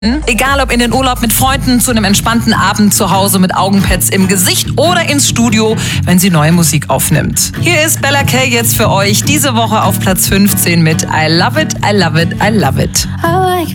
Egal ob in den Urlaub mit Freunden, zu einem entspannten Abend zu Hause mit Augenpads im Gesicht oder ins Studio, wenn sie neue Musik aufnimmt. Hier ist Bella K jetzt für euch diese Woche auf Platz 15 mit I Love It, I Love It, I Love It.